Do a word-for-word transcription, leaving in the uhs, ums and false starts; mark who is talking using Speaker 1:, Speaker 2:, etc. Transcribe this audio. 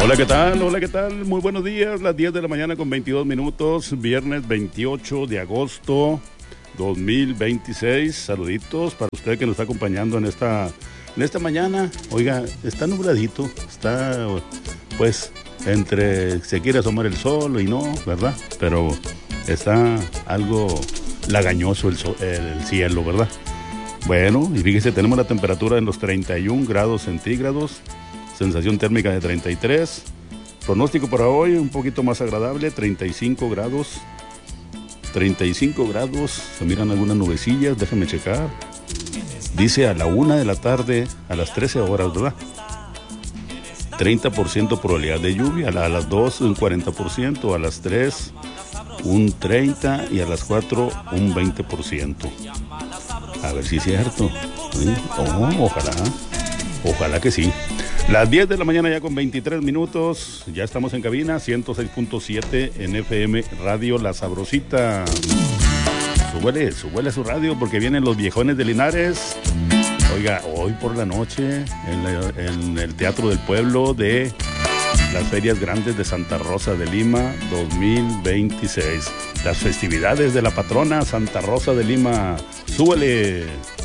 Speaker 1: Hola, ¿qué tal? Hola, ¿qué tal? Muy buenos días, las diez de la mañana con veintidós minutos, viernes veintiocho de agosto dos mil veintiséis. Saluditos para usted que nos está acompañando en esta, en esta mañana. Oiga, está nubladito, está pues entre se quiere asomar el sol y no, ¿verdad? Pero está algo lagañoso el, sol, el cielo, ¿verdad? Bueno, y fíjese, tenemos la temperatura en los treinta y un grados centígrados, sensación térmica de treinta y tres, pronóstico para hoy un poquito más agradable, treinta y cinco grados, treinta y cinco grados, se miran algunas nubecillas, déjenme checar, dice a la una de la tarde, a las trece horas, ¿verdad? treinta por ciento probabilidad de lluvia, a las dos un cuarenta por ciento, a las tres un treinta por ciento y a las cuatro un veinte por ciento. A ver si es cierto. ¿Sí? Oh, ojalá, ojalá que sí. Las diez de la mañana ya con veintitrés minutos, ya estamos en cabina, ciento seis punto siete en F M Radio La Sabrosita. Súbele, súbele a su radio porque vienen los viejones de Linares. Oiga, hoy por la noche en, la, en el Teatro del Pueblo de las Ferias Grandes de Santa Rosa de Lima dos mil veintiséis. Las festividades de la patrona Santa Rosa de Lima. Súbele.